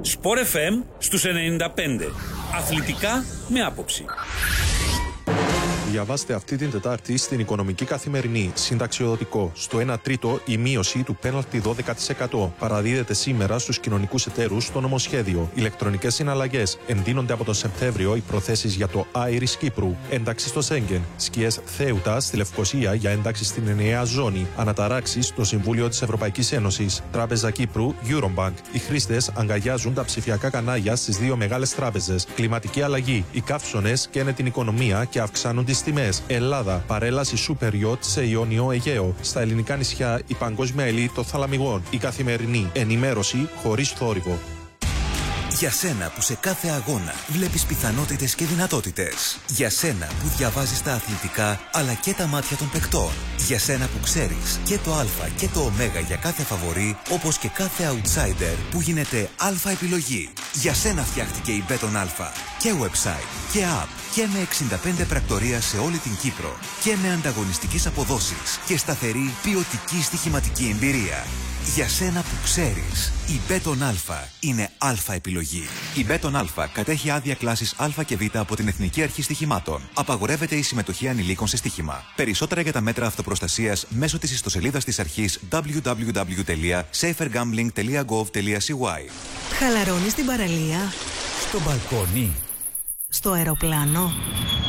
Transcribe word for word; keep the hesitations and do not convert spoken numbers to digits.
Σπορ εφ εμ στους ενενήντα πέντε. Αθλητικά με άποψη. Διαβάστε αυτή την Τετάρτη στην Οικονομική Καθημερινή. Συνταξιοδοτικό. Στο ένα τρίτο η μείωση του πέναλτι δώδεκα τοις εκατό. Παραδίδεται σήμερα στους κοινωνικούς εταίρους στο νομοσχέδιο. Ηλεκτρονικές συναλλαγές. Εντείνονται από τον Σεπτέμβριο οι προθέσεις για το Άιρις Κύπρου. Ένταξη στο Σέγγεν. Σκιές Θέουτα στη Λευκοσία για ένταξη στην ενιαία ζώνη. Αναταράξεις στο Συμβούλιο της Ευρωπαϊκής Ένωσης. Τράπεζα Κύπρου, Eurobank. Οι χρήστες αγκαλιάζουν τα ψηφιακά κανάλια στις δύο μεγάλες τράπεζες. Κλιματική αλλαγή. Οι καύσωνες καίνε την οικονομία και αυξάνουν τις τιμές. Ελλάδα. Παρέλαση super yacht σε Ιόνιο Αιγαίο. Στα ελληνικά νησιά η παγκόσμια ελίτ των θαλαμιγών. Η καθημερινή ενημέρωση χωρίς θόρυβο. Για σένα που σε κάθε αγώνα βλέπεις πιθανότητες και δυνατότητες. Για σένα που διαβάζεις τα αθλητικά αλλά και τα μάτια των παικτών. Για σένα που ξέρεις και το α και το ω για κάθε φαβορί, όπως και κάθε outsider που γίνεται α επιλογή. Για σένα φτιάχτηκε η Μπέτον Α. Και website και app και με εξήντα πέντε πρακτορία σε όλη την Κύπρο και με ανταγωνιστικές αποδόσεις και σταθερή ποιοτική στοιχηματική εμπειρία. Για σένα που ξέρεις, η Μπέτον Α είναι α επιλογή. Η Μπέτον Α κατέχει άδεια κλάσης Α και Β από την Εθνική Αρχή Στοιχημάτων. Απαγορεύεται η συμμετοχή ανηλίκων σε στοίχημα. Περισσότερα για τα μέτρα αυτοπροστασίας μέσω της ιστοσελίδας της αρχής ντάμπλιου ντάμπλιου ντάμπλιου τελεία safer gambling τελεία gov τελείαcy. Χαλαρώνεις στην παραλία, Στο μπαλκόνι, στο αεροπλάνο,